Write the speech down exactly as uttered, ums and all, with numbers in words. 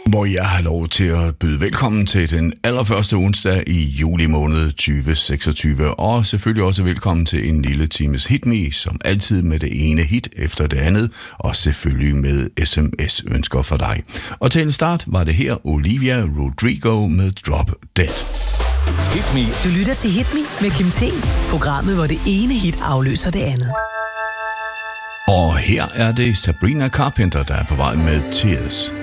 Hvor jeg har lov til at byde velkommen til den allerførste onsdag i juli måned tyve seksogtyve, og selvfølgelig også velkommen til en lille times Hit Me, som altid med det ene hit efter det andet, og selvfølgelig med sms-ønsker for dig. Og til en start var det her Olivia Rodrigo med Drop Dead. Hit Me. Du lytter til Hit Me med Kim T, programmet, hvor det ene hit afløser det andet. Og her er det Sabrina Carpenter, der er på vej med Tears.